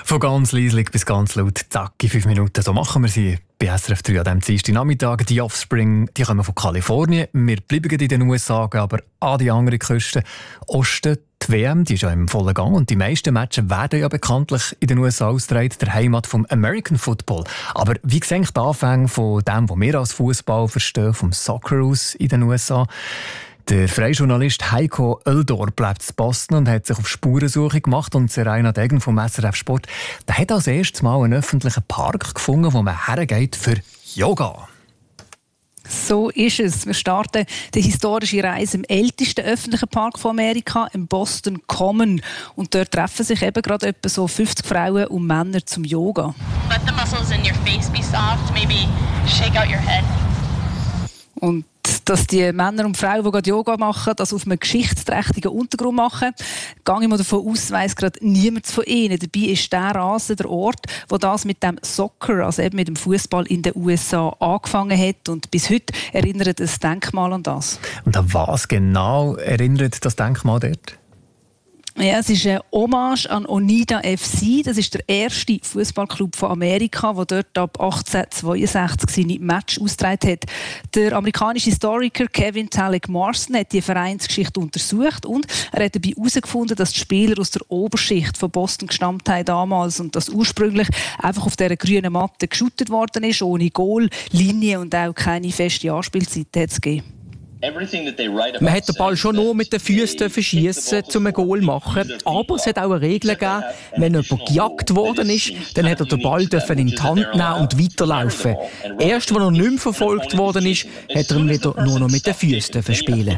Von ganz leislich bis ganz laut, zack, in 5 Minuten. So machen wir sie bei SRF 3 an diesem Dienstagnachmittag. Die Offspring, die kommen von Kalifornien. Wir bleiben in den USA, aber an die andere Küste. Osten, die WM, die ist ja im vollen Gang. Und die meisten Matches werden ja bekanntlich in den USA ausgetragen, der Heimat vom American Football. Aber wie sehen die Anfänge von dem, was wir als Fußball verstehen, vom Soccer aus in den USA? Der freie Journalist Heiko Oeldor bleibt in Boston und hat sich auf Spurensuche gemacht. Und Serena Degen vom SRF Sport, der hat als erstes Mal einen öffentlichen Park gefunden, wo man hergeht für Yoga. So ist es. Wir starten die historische Reise im ältesten öffentlichen Park von Amerika, im Boston Common. Und dort treffen sich eben gerade etwa so 50 Frauen und Männer zum Yoga. Let the muscles in your face be soft, maybe shake out your head. Und dass die Männer und Frauen, die gerade Yoga machen, das auf einem geschichtsträchtigen Untergrund machen, gehe ich mal davon aus, weiss gerade niemand von ihnen. Dabei ist der Rasen der Ort, wo das mit dem Soccer, also eben mit dem Fußball in den USA angefangen hat. Und bis heute erinnert das Denkmal an das. Und an was genau erinnert das Denkmal dort? Ja, es ist eine Hommage an Oneida FC. Das ist der erste Fußballclub von Amerika, der dort ab 1862 seine Match ausgetragen hat. Der amerikanische Historiker Kevin Talek Marston hat die Vereinsgeschichte untersucht und er hat dabei herausgefunden, dass die Spieler aus der Oberschicht von Boston gestammt haben damals und dass ursprünglich einfach auf dieser grünen Matte geshootet worden ist, ohne Goal, Linie und auch keine feste Anspielzeit hat es gegeben. Man hat den Ball schon nur mit den Füßen schiessen, um ein Goal zu machen. Aber es hat auch eine Regel gegeben, wenn jemand gejagt worden ist, dann hat er den Ball in die Hand nehmen und weiterlaufen. Erst als er nicht mehr verfolgt worden ist, hat er ihn wieder nur noch mit den Füßen spielen.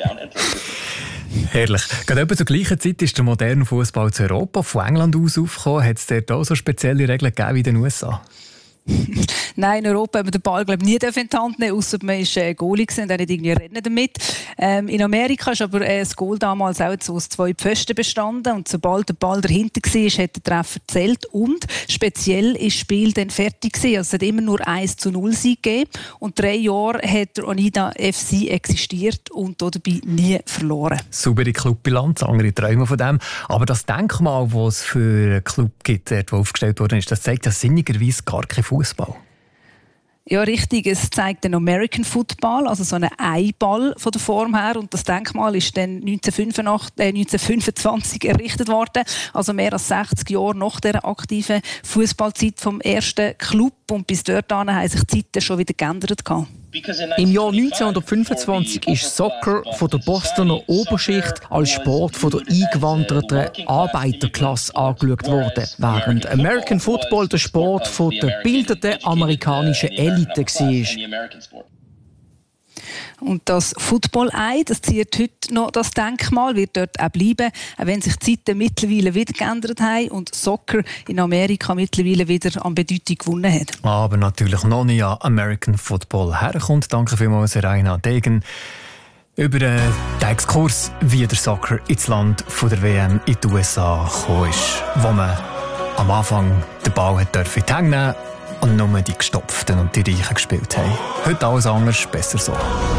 Herrlich. Gerade etwa zur gleichen Zeit ist der moderne Fußball zu Europa von England aus aufgekommen. Hat es dort auch so spezielle Regeln gegeben wie in den USA? Nein, in Europa hat man den Ball nie in die Hand nehmen, ausser man war Goalie und hat nicht irgendwie Rennen damit. In Amerika ist aber das Goal damals auch so aus 2 Pfosten bestanden und sobald der Ball dahinter war, hat der Treffer gezählt und speziell ist das Spiel dann fertig gewesen. Also es hat immer nur 1:0 Sieg gegeben und 3 Jahre hat der Oneida FC existiert und dabei nie verloren. Saubere Clubbilanz, andere träumen von dem. Aber das Denkmal, das es für einen Club gibt, das aufgestellt worden ist, das zeigt ja sinnigerweise gar kein Fußball. Ja, richtig. Es zeigt den American Football, also so einen Eiball von der Form her. Und das Denkmal ist dann 1925 errichtet worden, also mehr als 60 Jahre nach der aktiven Fußballzeit vom ersten Club. Und bis dorthin haben sich die Zeiten schon wieder geändert. Im Jahr 1925 ist Soccer von der Bostoner Oberschicht als Sport von der eingewanderten Arbeiterklasse angeschaut worden, während American Football der Sport von der gebildeten amerikanischen Elite war. Und das Football-Ei, das ziert heute noch das Denkmal, wird dort auch bleiben, auch wenn sich die Zeiten mittlerweile wieder geändert haben und Soccer in Amerika mittlerweile wieder an Bedeutung gewonnen hat. Aber natürlich noch nicht an American Football herkommt. Danke vielmals, Serena Degen, über den Exkurs, wie der Soccer ins Land von der WM in die USA gekommen ist, wo man am Anfang den Ball in die Hände nehmen und nur die Gestopften und die Reichen gespielt haben. Heute alles anders, besser so.